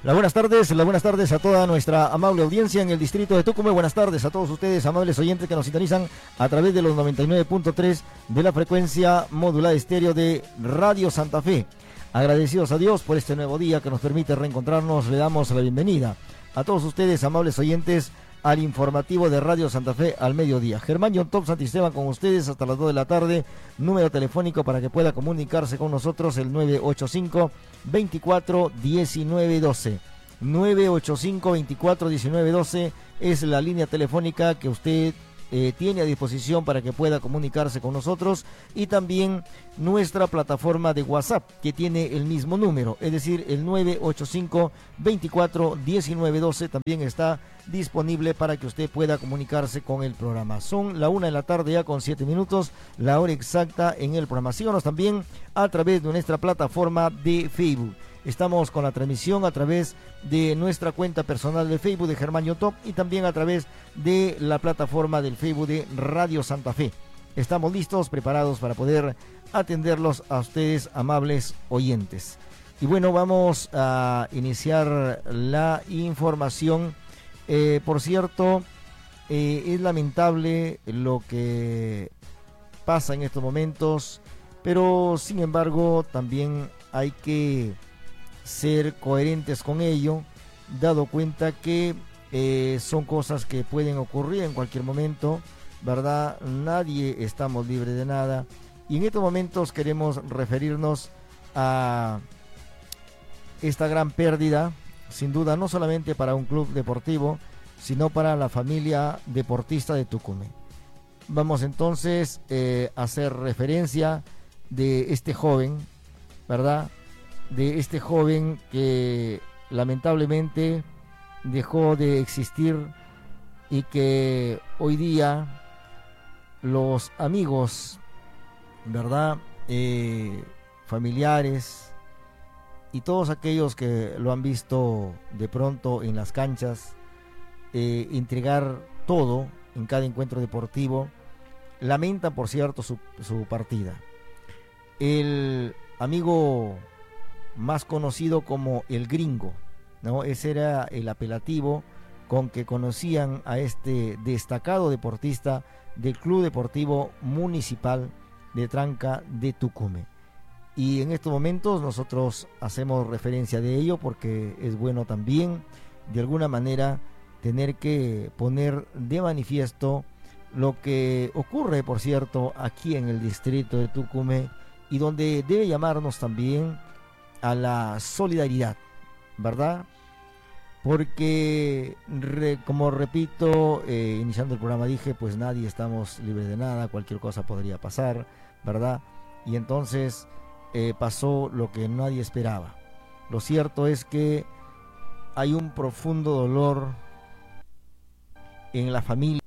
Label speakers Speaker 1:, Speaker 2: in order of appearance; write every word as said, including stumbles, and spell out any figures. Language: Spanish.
Speaker 1: Las buenas tardes, las buenas tardes a toda nuestra amable audiencia en el distrito de Tucumán. Buenas tardes a todos ustedes, amables oyentes que nos sintonizan a través de los noventa y nueve punto tres de la frecuencia modulada estéreo de Radio Santa Fe. Agradecidos a Dios por este nuevo día que nos permite reencontrarnos, le damos la bienvenida a todos ustedes, amables oyentes, al informativo de Radio Santa Fe al mediodía. Germán John Top Santisteban con ustedes hasta las dos de la tarde. Número telefónico para que pueda comunicarse con nosotros, el nueve ocho cinco, veinticuatro, diecinueve doce. nueve ocho cinco, veinticuatro, diecinueve doce es la línea telefónica que usted eh, tiene a disposición para que pueda comunicarse con nosotros, y también nuestra plataforma de WhatsApp que tiene el mismo número, es decir, el nueve ocho cinco, veinticuatro, diecinueve doce también está disponible para que usted pueda comunicarse con el programa. Son la una de la tarde ya con siete minutos, la hora exacta en el programa. Síganos también a través de nuestra plataforma de Facebook. Estamos con la transmisión a través de nuestra cuenta personal de Facebook de Germán Yotop y también a través de la plataforma del Facebook de Radio Santa Fe. Estamos listos, preparados para poder atenderlos a ustedes, amables oyentes. Y bueno, vamos a iniciar la información. Eh, por cierto, eh, es lamentable lo que pasa en estos momentos, pero sin embargo también hay que ser coherentes con ello, dado cuenta que eh, son cosas que pueden ocurrir en cualquier momento, ¿verdad? Nadie estamos libres de nada, y en estos momentos queremos referirnos a esta gran pérdida, sin duda, no solamente para un club deportivo, sino para la familia deportista de Tucumán. Vamos entonces eh, a hacer referencia de este joven, ¿verdad? De este joven que lamentablemente dejó de existir y que hoy día los amigos, ¿verdad? Eh, familiares y todos aquellos que lo han visto de pronto en las canchas eh, entregar todo en cada encuentro deportivo, lamentan, por cierto, su, su partida. El amigo más conocido como el Gringo, ¿no? Ese era el apelativo con que conocían a este destacado deportista del Club Deportivo Municipal de Tranca de Tucumán. Y en estos momentos nosotros hacemos referencia de ello porque es bueno también, de alguna manera, tener que poner de manifiesto lo que ocurre, por cierto, aquí en el distrito de Tucumán, y donde debe llamarnos también a la solidaridad, ¿verdad? Porque, re, como repito, eh, iniciando el programa dije, pues nadie estamos libres de nada, cualquier cosa podría pasar, ¿verdad? Y entonces eh, pasó lo que nadie esperaba. Lo cierto es que hay un profundo dolor en la familia